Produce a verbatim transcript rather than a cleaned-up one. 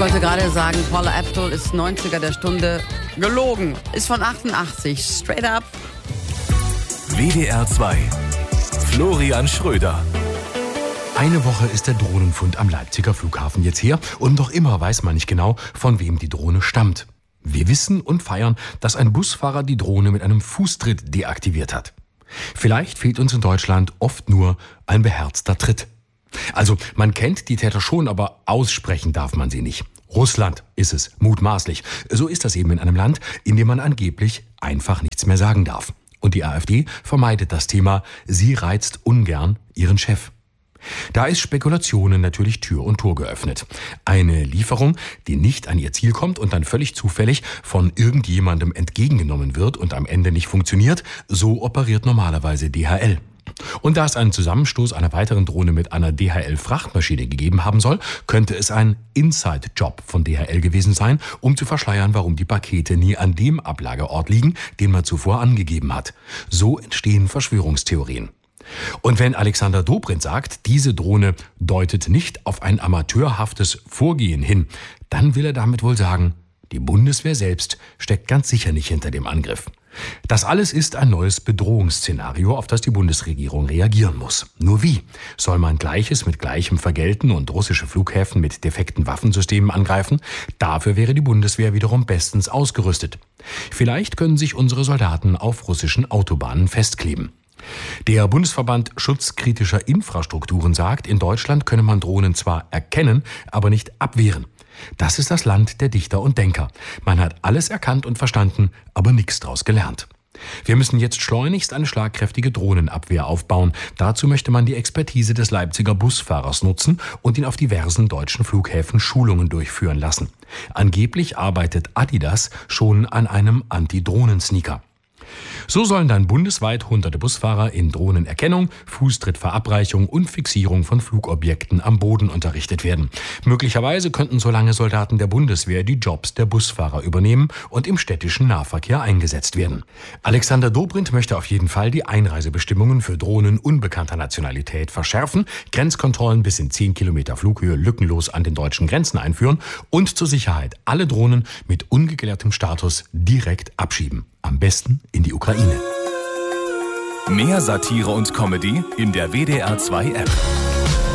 wollte gerade sagen, Paula Abdul ist neunziger der Stunde. Gelogen. Ist von achtundachtzig. Straight up. W D R zwei. Florian Schröder. Eine Woche ist der Drohnenfund am Leipziger Flughafen jetzt her und noch immer weiß man nicht genau, von wem die Drohne stammt. Wir wissen und feiern, dass ein Busfahrer die Drohne mit einem Fußtritt deaktiviert hat. Vielleicht fehlt uns in Deutschland oft nur ein beherzter Tritt. Also, man kennt die Täter schon, aber aussprechen darf man sie nicht. Russland ist es, mutmaßlich. So ist das eben in einem Land, in dem man angeblich einfach nichts mehr sagen darf. Und die AfD vermeidet das Thema. Sie reizt ungern ihren Chef. Da ist Spekulationen natürlich Tür und Tor geöffnet. Eine Lieferung, die nicht an ihr Ziel kommt und dann völlig zufällig von irgendjemandem entgegengenommen wird und am Ende nicht funktioniert, so operiert normalerweise D H L. Und da es einen Zusammenstoß einer weiteren Drohne mit einer D H L-Frachtmaschine gegeben haben soll, könnte es ein Inside-Job von D H L gewesen sein, um zu verschleiern, warum die Pakete nie an dem Ablageort liegen, den man zuvor angegeben hat. So entstehen Verschwörungstheorien. Und wenn Alexander Dobrindt sagt, diese Drohne deutet nicht auf ein amateurhaftes Vorgehen hin, dann will er damit wohl sagen, die Bundeswehr selbst steckt ganz sicher nicht hinter dem Angriff. Das alles ist ein neues Bedrohungsszenario, auf das die Bundesregierung reagieren muss. Nur wie? Soll man Gleiches mit Gleichem vergelten und russische Flughäfen mit defekten Waffensystemen angreifen? Dafür wäre die Bundeswehr wiederum bestens ausgerüstet. Vielleicht können sich unsere Soldaten auf russischen Autobahnen festkleben. Der Bundesverband Schutzkritischer Infrastrukturen sagt, in Deutschland könne man Drohnen zwar erkennen, aber nicht abwehren. Das ist das Land der Dichter und Denker. Man hat alles erkannt und verstanden, aber nichts draus gelernt. Wir müssen jetzt schleunigst eine schlagkräftige Drohnenabwehr aufbauen. Dazu möchte man die Expertise des Leipziger Busfahrers nutzen und ihn auf diversen deutschen Flughäfen Schulungen durchführen lassen. Angeblich arbeitet Adidas schon an einem Anti-Drohnen-Sneaker. So sollen dann bundesweit hunderte Busfahrer in Drohnenerkennung, Fußtrittverabreichung und Fixierung von Flugobjekten am Boden unterrichtet werden. Möglicherweise könnten solange Soldaten der Bundeswehr die Jobs der Busfahrer übernehmen und im städtischen Nahverkehr eingesetzt werden. Alexander Dobrindt möchte auf jeden Fall die Einreisebestimmungen für Drohnen unbekannter Nationalität verschärfen, Grenzkontrollen bis in zehn Kilometer Flughöhe lückenlos an den deutschen Grenzen einführen und zur Sicherheit alle Drohnen mit ungeklärtem Status direkt abschieben. Am besten in die Ukraine. Mehr Satire und Comedy in der W D R zwei App.